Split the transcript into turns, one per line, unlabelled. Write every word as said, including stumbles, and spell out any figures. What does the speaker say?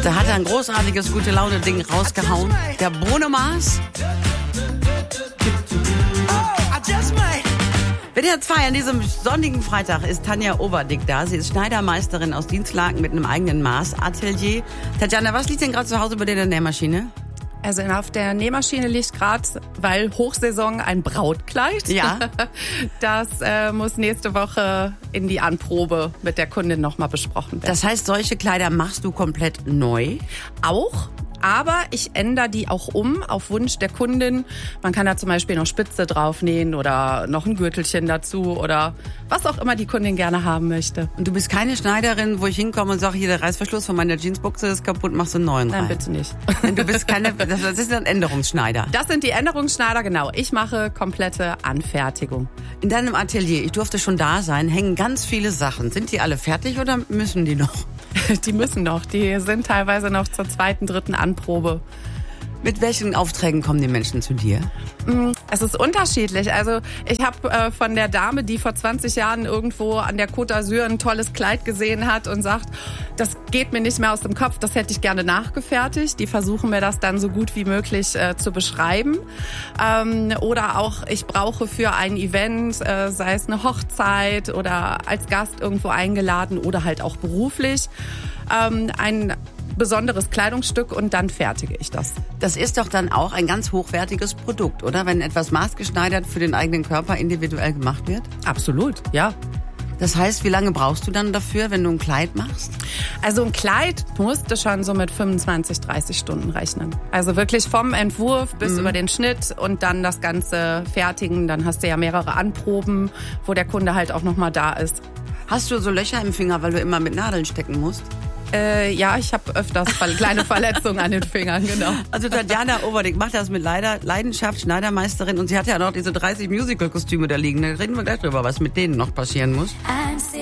Da hat er ein großartiges Gute-Laune-Ding rausgehauen. Der Bruno Mars. W D R zwei an diesem sonnigen Freitag ist Tanja Overdick da. Sie ist Schneidermeisterin aus Dienstlaken mit einem eigenen Maßatelier. Tatjana, was liegt denn gerade zu Hause bei dir in der Nähmaschine?
Also auf der Nähmaschine liegt gerade, weil Hochsaison, ein Brautkleid.
Ja.
Das äh, muss nächste Woche in die Anprobe mit der Kundin nochmal besprochen werden.
Das heißt, solche Kleider machst du komplett neu?
Auch. Aber ich ändere die auch um auf Wunsch der Kundin. Man kann da zum Beispiel noch Spitze draufnähen oder noch ein Gürtelchen dazu oder was auch immer die Kundin gerne haben möchte.
Und du bist keine Schneiderin, wo ich hinkomme und sage, hier der Reißverschluss von meiner Jeansbuchse ist kaputt, machst du einen neuen rein.
Nein, bitte nicht.
Du bist keine, das ist ein Änderungsschneider.
Das sind die Änderungsschneider, genau. Ich mache komplette Anfertigung.
In deinem Atelier, ich durfte schon da sein, hängen ganz viele Sachen. Sind die alle fertig oder müssen die noch?
Die müssen noch. Die sind teilweise noch zur zweiten, dritten Anprobe.
Mit welchen Aufträgen kommen die Menschen zu dir?
Es ist unterschiedlich. Also ich habe äh, von der Dame, die vor zwanzig Jahren irgendwo an der Côte d'Azur ein tolles Kleid gesehen hat und sagt, das geht mir nicht mehr aus dem Kopf, das hätte ich gerne nachgefertigt. Die versuchen mir das dann so gut wie möglich äh, zu beschreiben. Ähm, oder auch, ich brauche für ein Event, äh, sei es eine Hochzeit oder als Gast irgendwo eingeladen oder halt auch beruflich, ähm, ein besonderes Kleidungsstück und dann fertige ich das.
Das ist doch dann auch ein ganz hochwertiges Produkt, oder? Wenn etwas maßgeschneidert für den eigenen Körper individuell gemacht wird?
Absolut, ja.
Das heißt, wie lange brauchst du dann dafür, wenn du ein Kleid machst?
Also ein Kleid musste schon so mit fünfundzwanzig, dreißig Stunden rechnen. Also wirklich vom Entwurf bis mhm. über den Schnitt und dann das Ganze fertigen. Dann hast du ja mehrere Anproben, wo der Kunde halt auch nochmal da ist.
Hast du so Löcher im Finger, weil du immer mit Nadeln stecken musst?
Äh, ja, ich habe öfters kleine Verletzungen an den Fingern, genau.
Also Tatjana Overdick macht das mit Leidenschaft, Schneidermeisterin, und sie hat ja noch diese dreißig Musical-Kostüme da liegen. Da reden wir gleich drüber, was mit denen noch passieren muss.